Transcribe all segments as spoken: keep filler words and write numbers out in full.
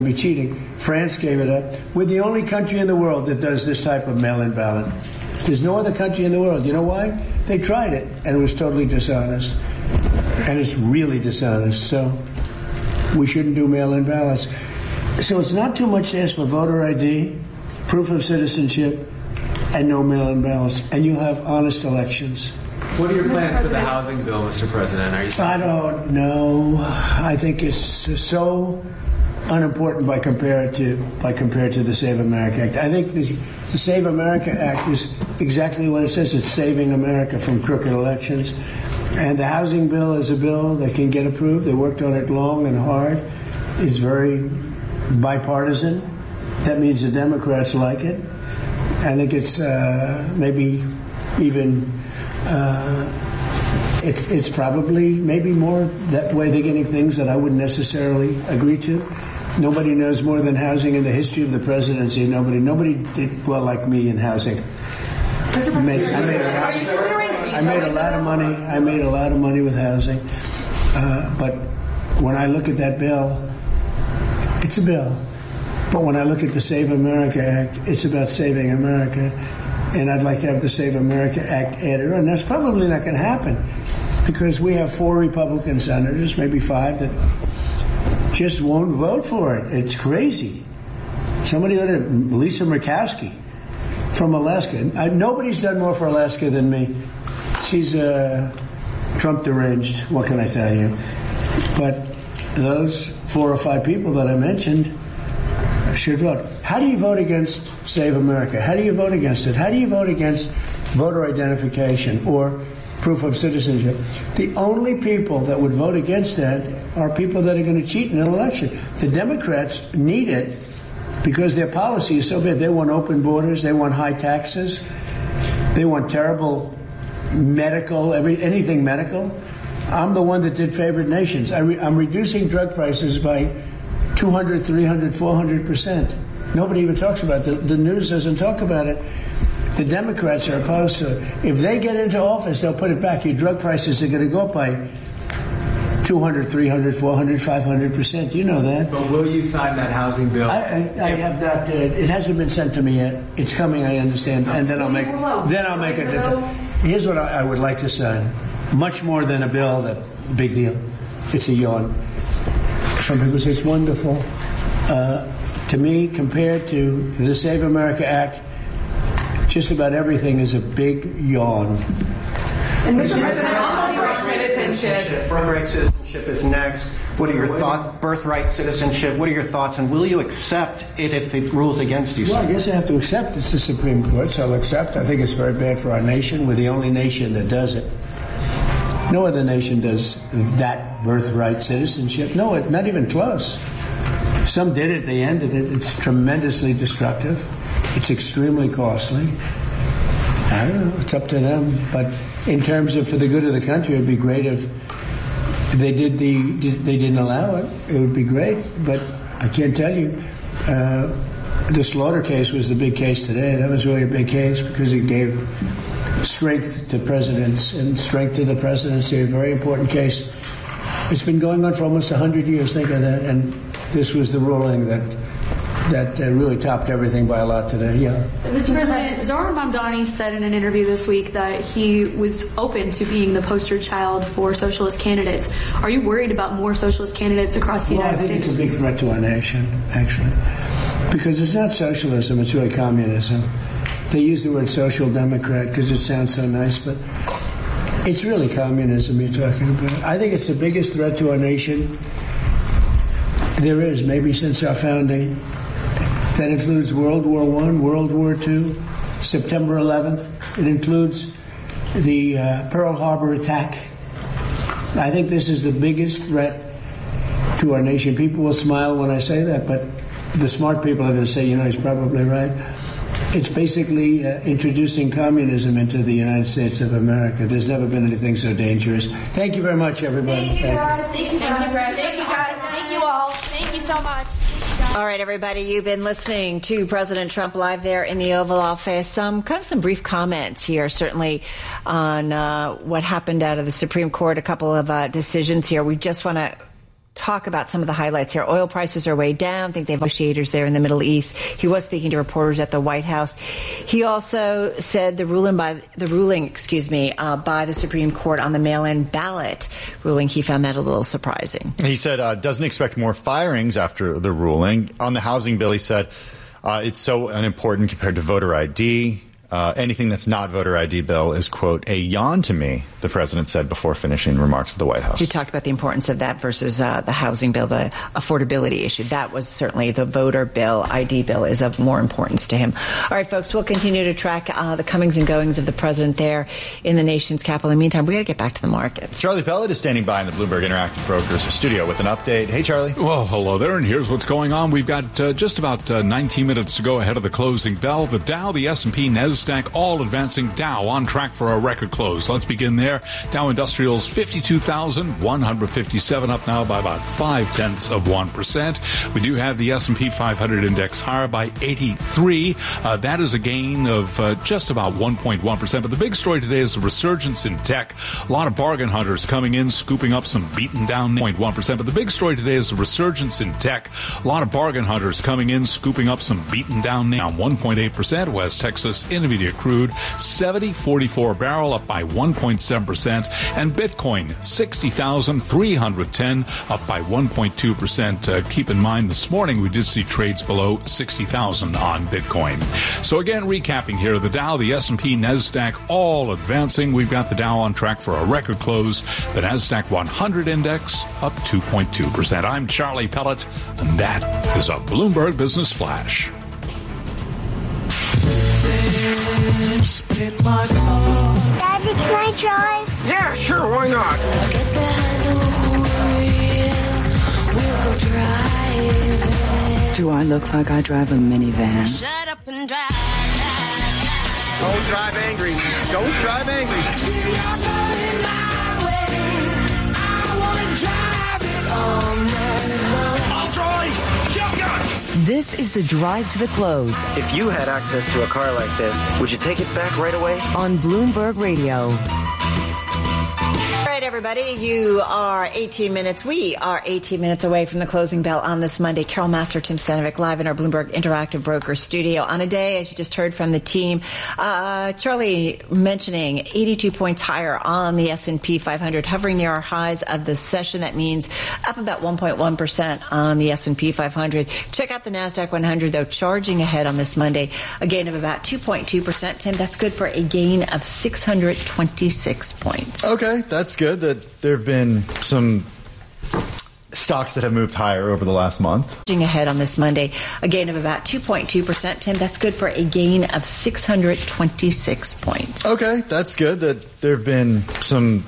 be cheating. France gave it up. We're the only country in the world that does this type of mail-in ballot. There's no other country in the world. You know why? They tried it, and it was totally dishonest. And it's really dishonest. So we shouldn't do mail-in ballots. So it's not too much to ask for voter I D, proof of citizenship, and no mail-in ballots. And you have honest elections. What are your plans for the housing bill, Mister President? Are you I don't know. I think it's so unimportant by compared to by compared to the Save America Act. I think this, the Save America Act is exactly what it says. It's saving America from crooked elections. And the housing bill is a bill that can get approved. They worked on it long and hard. It's very bipartisan. That means the Democrats like it. I think it's uh, maybe even uh, it's it's probably maybe more that way they're getting things that I wouldn't necessarily agree to. Nobody knows more than housing in the history of the presidency. Nobody, nobody did well like me in housing. I made, I made, a, lot, I made a lot of money. I made a lot of money with housing. Uh, but when I look at that bill, it's a bill. But when I look at the Save America Act, it's about saving America. And I'd like to have the Save America Act added on. That's probably not going to happen because we have four Republican senators, maybe five, that just won't vote for it. It's crazy. Somebody, Lisa Murkowski from Alaska. I, nobody's done more for Alaska than me. She's uh, Trump deranged. What can I tell you? But those four or five people that I mentioned should vote. How do you vote against Save America? How do you vote against it? How do you vote against voter identification or proof of citizenship? The only people that would vote against that are people that are going to cheat in an election. The Democrats need it because their policy is so bad. They want open borders. They want high taxes. They want terrible medical, every anything medical. I'm the one that did favored nations. I re, I'm reducing drug prices by two hundred, three hundred, four hundred percent. Nobody even talks about it. The, the news doesn't talk about it. The Democrats are opposed to it. If they get into office, they'll put it back. Your drug prices are going to go up by two hundred, three hundred, four hundred, five hundred percent. You know that. But will you sign that housing bill? I, I, I have not. Uh, it hasn't been sent to me yet. It's coming, I understand. And then I'll make then I'll make it. Here's what I, I would like to sign. Much more than a bill, that big deal. It's a yawn. Some people say it's wonderful. Uh, to me, compared to the Save America Act, just about everything is a big yawn. And Mister President, birthright citizenship. Birthright citizenship is next. What are your thoughts? Birthright citizenship. What are your thoughts? And will you accept it if it rules against you? Well, I guess I have to accept it's the Supreme Court, so I'll accept. I think it's very bad for our nation. We're the only nation that does it. No other nation does that birthright citizenship. No, it, not even close. Some did it. They ended it. It's tremendously destructive. It's extremely costly. I don't know. It's up to them. But in terms of for the good of the country, it would be great if they did the they didn't allow it. It would be great. But I can't tell you. Uh, the Slaughter case was the big case today. That was really a big case because it gave strength to presidents and strength to the presidency. A very important case. It's been going on for almost one hundred years. Think of that. And this was the ruling that that uh, really topped everything by a lot today. Yeah. Mister President, Zohran Mamdani said in an interview this week that he was open to being the poster child for socialist candidates. Are you worried about more socialist candidates across the well, United States? I think States? it's a big threat to our nation, actually, because it's not socialism, it's really communism. They use the word social democrat because it sounds so nice, but it's really communism you're talking about. I think it's the biggest threat to our nation there is, maybe since our founding. That includes World War One, World War Two, September eleventh. It includes the uh, Pearl Harbor attack. I think this is the biggest threat to our nation. People will smile when I say that, but the smart people are going to say, you know, he's probably right. It's basically uh, introducing communism into the United States of America. There's never been anything so dangerous. Thank you very much, everybody. Thank you, guys. Thank you, guys. Thank you, guys. Thank you all. Thank you so much. All right, everybody, you've been listening to President Trump live there in the Oval Office. Some kind of some brief comments here, certainly, on uh, what happened out of the Supreme Court, a couple of uh, decisions here. We just want to talk about some of the highlights here. Oil prices are way down. I think they have negotiators there in the Middle East. He was speaking to reporters at the White House. He also said the ruling by the ruling, excuse me, uh, by the Supreme Court on the mail-in ballot ruling. He found that a little surprising. He said uh, doesn't expect more firings after the ruling on the housing bill. He said uh, it's so unimportant compared to voter I D. Uh, anything that's not voter I D bill is, quote, a yawn to me, the president said before finishing remarks at the White House. He talked about the importance of that versus uh, the housing bill, the affordability issue. That was certainly the voter bill, I D bill is of more importance to him. All right, folks, we'll continue to track uh, the comings and goings of the president there in the nation's capital. In the meantime, we got to get back to the markets. Charlie Pellet is standing by in the Bloomberg Interactive Brokers studio with an update. Hey, Charlie. Well, hello there, and here's what's going on. We've got uh, just about uh, nineteen minutes to go ahead of the closing bell. The Dow, the S and P, NASDAQ, all advancing. Dow on track for a record close. Let's begin there. Dow Industrials fifty-two thousand one hundred fifty-seven, up now by about five tenths of one percent. We do have the S and P five hundred index higher by eighty-three. Uh, that is a gain of uh, just about one point one percent. But the big story today is the resurgence in tech. A lot of bargain hunters coming in, scooping up some beaten down zero point one percent. But the big story today is the resurgence in tech. A lot of bargain hunters coming in, scooping up some beaten down down one point eight percent. West Texas Intermediate Crude seventy forty-four barrel, up by one point seven percent, and Bitcoin sixty thousand three hundred ten, up by one point two percent. Uh, keep in mind, this morning we did see trades below sixty thousand on Bitcoin. So again, recapping here, the Dow, the S and P, NASDAQ, all advancing. We've got the Dow on track for a record close. The NASDAQ one hundred index up two point two percent. I'm Charlie Pellet, and that is a Bloomberg Business Flash. Daddy, can I drive? Yeah, sure, why not? Get behind the wheel, we'll go driving. Do I look like I drive a minivan? Shut up and drive. Don't drive angry. Don't drive angry. You're going my way. I want to drive it all night long. I'll drive. Shotgun. This is the Drive to the Close. If you had access to a car like this, would you take it back right away? On Bloomberg Radio. All right, everybody, you are eighteen minutes. We are eighteen minutes away from the closing bell on this Monday. Carol Master, Tim Stanovic, live in our Bloomberg Interactive Broker studio on a day, as you just heard from the team. Uh, Charlie mentioning eighty-two points higher on the S and P five hundred, hovering near our highs of the session. That means up about one point one percent on the S and P five hundred. Check out the NASDAQ one hundred, though, charging ahead on this Monday, a gain of about two point two percent. Tim, that's good for a gain of six hundred twenty-six points. Okay, that's good that there have been some stocks that have moved higher over the last month. Ahead on this Monday, a gain of about two point two percent. Tim, that's good for a gain of six hundred twenty-six points. Okay, that's good that there have been some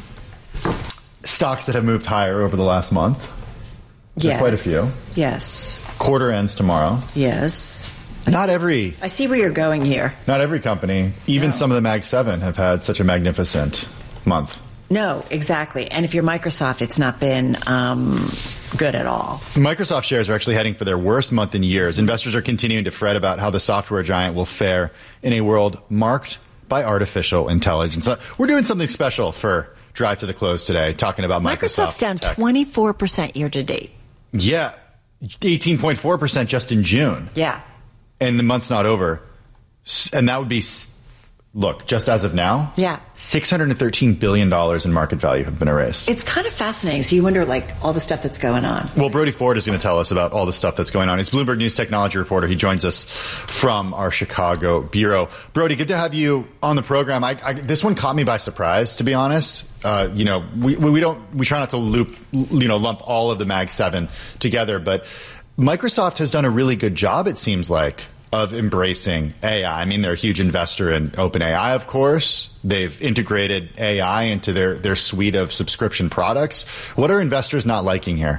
stocks that have moved higher over the last month. Yes. Quite a few. Yes. Quarter ends tomorrow. Yes. Not every. I see where you're going here. Not every company, even No. some of the Mag seven, have had such a magnificent month. No, exactly. And if you're Microsoft, it's not been um, good at all. Microsoft shares are actually heading for their worst month in years. Investors are continuing to fret about how the software giant will fare in a world marked by artificial intelligence. Uh, we're doing something special for Drive to the Close today, talking about Microsoft. Microsoft's down tech. twenty-four percent year to date. Yeah, eighteen point four percent just in June. Yeah. And the month's not over. S- And that would be, s- look, just as of now, Yeah. six hundred thirteen billion dollars in market value have been erased. It's kind of fascinating. So you wonder, like, all the stuff that's going on. Well, Brody Ford is going to tell us about all the stuff that's going on. He's Bloomberg News technology reporter. He joins us from our Chicago bureau. Brody, good to have you on the program. I, I, this one caught me by surprise, to be honest. Uh, you know, we, we don't, we try not to loop, you know, lump all of the Mag seven together, but Microsoft has done a really good job, it seems like, of embracing A I. I mean, they're a huge investor in OpenAI, of course. They've integrated A I into their, their suite of subscription products. What are investors not liking here?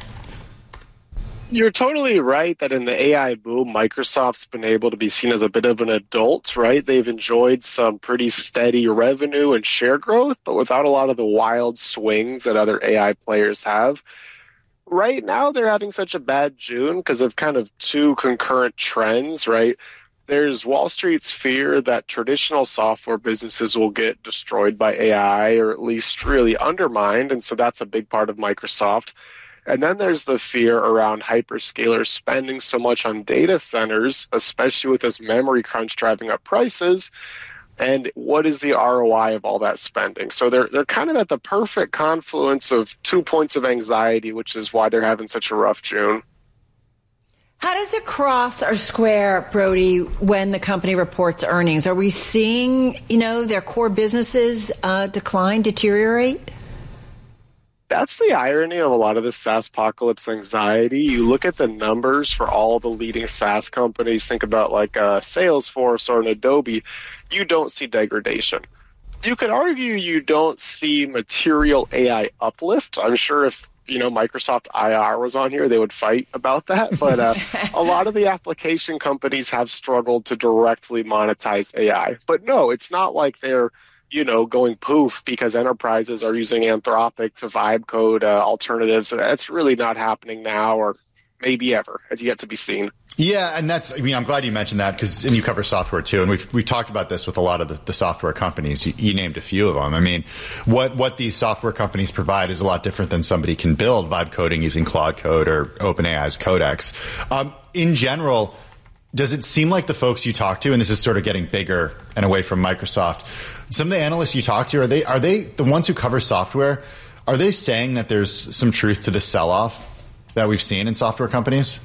You're totally right that in the A I boom, Microsoft's been able to be seen as a bit of an adult, right? They've enjoyed some pretty steady revenue and share growth, but without a lot of the wild swings that other A I players have. Right now, they're having such a bad June because of kind of two concurrent trends, right? There's Wall Street's fear that traditional software businesses will get destroyed by A I or at least really undermined, and so that's a big part of Microsoft. And then there's the fear around hyperscalers spending so much on data centers, especially with this memory crunch driving up prices. And what is the R O I of all that spending? So they're they're kind of at the perfect confluence of two points of anxiety, which is why they're having such a rough June. How does it cross or square, Brody, when the company reports earnings? Are we seeing, you know, their core businesses uh, decline, deteriorate? That's the irony of a lot of the SaaSpocalypse anxiety. You look at the numbers for all the leading SaaS companies, think about like a Salesforce or an Adobe, you don't see degradation. You could argue you don't see material A I uplift. I'm sure if, you know, Microsoft I R was on here, they would fight about that. But uh, a lot of the application companies have struggled to directly monetize A I. But no, it's not like they're, you know, going poof because enterprises are using Anthropic to vibe code uh, alternatives. That's really not happening now, or maybe ever. It's yet to be seen. Yeah, and that's, I mean, I'm glad you mentioned that because, and you cover software too, and we've, we've talked about this with a lot of the, the software companies. You, you named a few of them. I mean, what, what these software companies provide is a lot different than somebody can build vibe coding using Claude Code or OpenAI's Codex. Um, in general, does it seem like the folks you talk to, and this is sort of getting bigger and away from Microsoft, some of the analysts you talk to, are they, are they the ones who cover software? Are they saying that there's some truth to the sell-off that we've seen in software companies?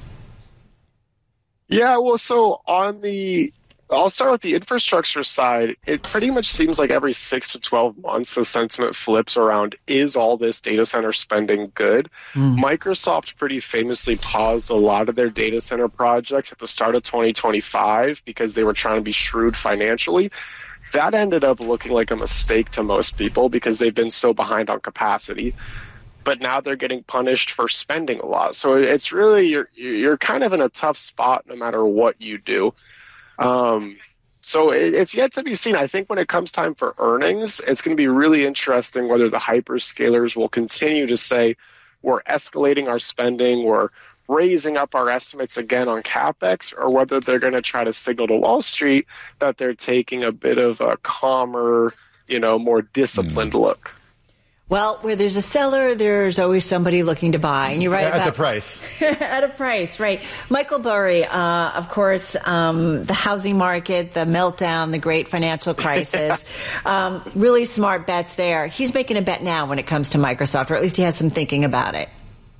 Yeah, well, so on the, I'll start with the infrastructure side. It pretty much seems like every six to twelve months, the sentiment flips around, is all this data center spending good? Mm. Microsoft pretty famously paused a lot of their data center projects at the start of twenty twenty-five because they were trying to be shrewd financially. That ended up looking like a mistake to most people because they've been so behind on capacity. But now they're getting punished for spending a lot. So it's really, you're you're kind of in a tough spot no matter what you do. Um, so it, it's yet to be seen. I think when it comes time for earnings, it's going to be really interesting whether the hyperscalers will continue to say, we're escalating our spending, we're raising up our estimates again on CapEx, or whether they're going to try to signal to Wall Street that they're taking a bit of a calmer, you know, more disciplined mm. look. Well, where there's a seller, there's always somebody looking to buy. And you're right yeah, about at the price. At a price, right. Michael Burry, uh, of course, um, the housing market, the meltdown, the great financial crisis, um, really smart bets there. He's making a bet now when it comes to Microsoft, or at least he has some thinking about it.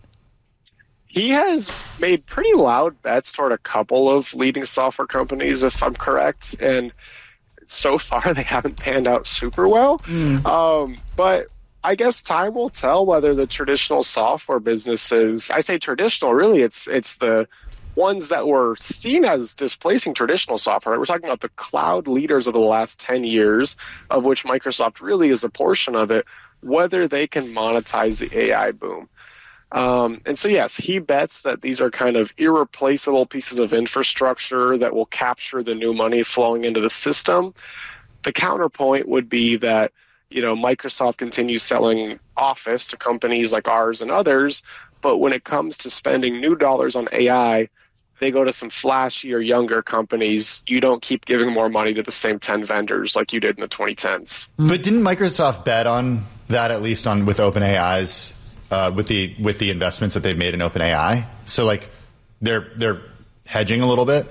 He has made pretty loud bets toward a couple of leading software companies, if I'm correct. And so far, they haven't panned out super well. Mm. Um, but I guess time will tell whether the traditional software businesses, I say traditional, really it's it's the ones that were seen as displacing traditional software. We're talking about the cloud leaders of the last ten years, of which Microsoft really is a portion of it, whether they can monetize the A I boom. Um, and so, yes, he bets that these are kind of irreplaceable pieces of infrastructure that will capture the new money flowing into the system. The counterpoint would be that, you know, Microsoft continues selling Office to companies like ours and others, but when it comes to spending new dollars on A I, they go to some flashier, younger companies. You don't keep giving more money to the same ten vendors like you did in the twenty tens. But didn't Microsoft bet on that, at least on with OpenAI's, uh, with the with the investments that they've made in OpenAI? So, like, they're they're hedging a little bit?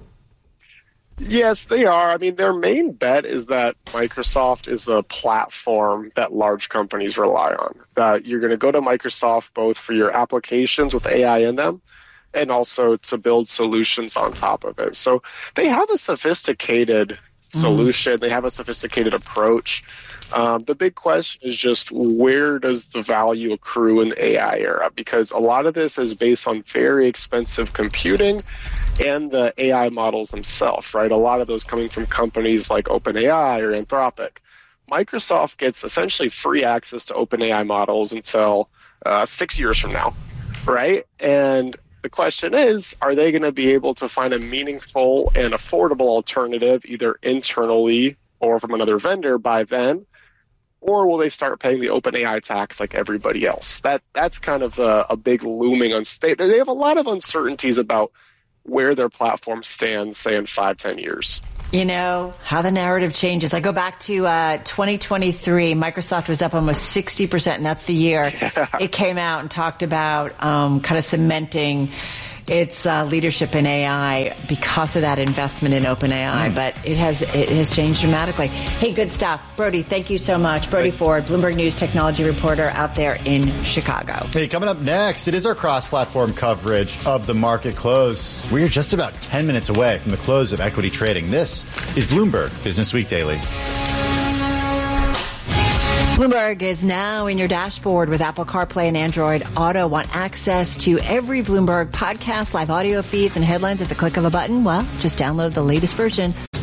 Yes, they are. I mean, their main bet is that Microsoft is a platform that large companies rely on. That you're going to go to Microsoft both for your applications with A I in them and also to build solutions on top of it. So they have a sophisticated solution. Mm. They have a sophisticated approach. Um, the big question is just, where does the value accrue in the A I era? Because a lot of this is based on very expensive computing and the A I models themselves, right? A lot of those coming from companies like OpenAI or Anthropic. Microsoft gets essentially free access to OpenAI models until uh, six years from now, right? And the question is, are they going to be able to find a meaningful and affordable alternative either internally or from another vendor by then? Or will they start paying the OpenAI tax like everybody else? That That's kind of a, a big looming unsta- They have a lot of uncertainties about where their platform stands, say, in five, ten years. You know, how the narrative changes. I go back to uh, twenty twenty-three. Microsoft was up almost sixty percent, and that's the year Yeah. it came out and talked about um, kind of cementing its uh, leadership in A I because of that investment in OpenAI. Mm. But it has it has changed dramatically. Hey, good stuff. Brody, thank you so much. Brody Ford, Bloomberg News technology reporter out there in Chicago. Hey, coming up next, it is our cross-platform coverage of the market close. We are just about ten minutes away from the close of equity trading. This is Bloomberg Business Week Daily. Bloomberg is now in your dashboard with Apple CarPlay and Android Auto. Want access to every Bloomberg podcast, live audio feeds, and headlines at the click of a button? Well, just download the latest version